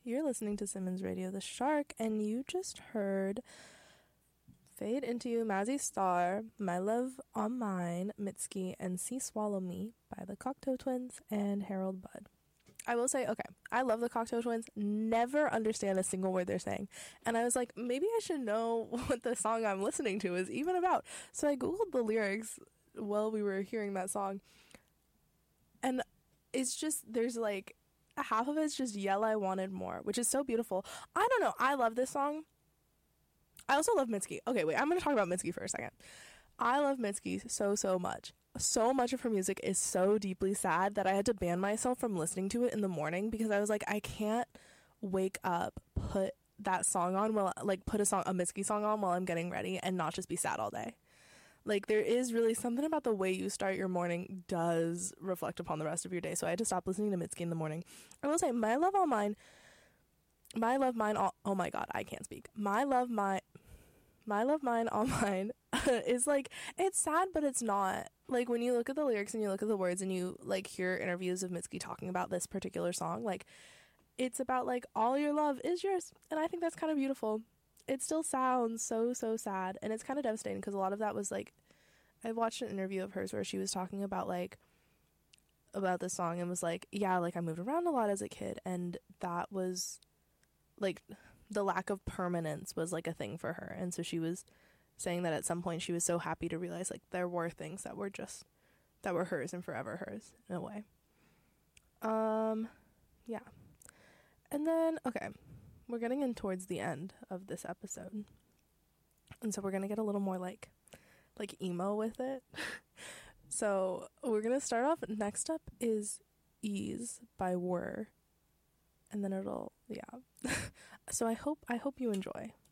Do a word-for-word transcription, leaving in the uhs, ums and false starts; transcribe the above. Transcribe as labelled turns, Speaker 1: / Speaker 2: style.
Speaker 1: You're listening to Simmons Radio The Shark, and you just heard Fade Into You, Mazzy Star, My Love on Mine, Mitski, and Sea Swallow Me by the Cocteau Twins and Harold Budd. I will say, okay, I love the Cocteau Twins, never understand a single word they're saying. And I was like, maybe I should know what the song I'm listening to is even about. So I Googled the lyrics while we were hearing that song. And it's just, there's like, half of it's just yell I wanted more, which is so beautiful. I don't know, I love this song. I also love Mitski. Okay, wait, I'm going to talk about Mitski for a second. I love Mitski so, so much. So much of her music is so deeply sad that I had to ban myself from listening to it in the morning because I was like, I can't wake up, put that song on, while like put a song, a Mitski song on while I'm getting ready and not just be sad all day. Like, there is really something about the way you start your morning does reflect upon the rest of your day. So I had to stop listening to Mitski in the morning. I will say, My Love All Mine, My Love Mine, all, oh my God, I can't speak. My Love, My, My Love Mine, All Mine is like, it's sad, but it's not. Like, when you look at the lyrics and you look at the words and you, like, hear interviews of Mitski talking about this particular song, like, it's about, like, all your love is yours. And I think that's kind of beautiful. It still sounds so, so sad. And it's kind of devastating because a lot of that was, like, I watched an interview of hers where she was talking about, like, about this song and was like, yeah, like, I moved around a lot as a kid. And that was, like, the lack of permanence was, like, a thing for her. And so she was saying that at some point she was so happy to realize, like, there were things that were just, that were hers and forever hers, in a way. Um, yeah. And then, okay, we're getting in towards the end of this episode. And so we're going to get a little more, like, like, emo with it. So we're going to start off, next up is Ease by Whir. And then it'll, yeah. So I hope, I hope you enjoy.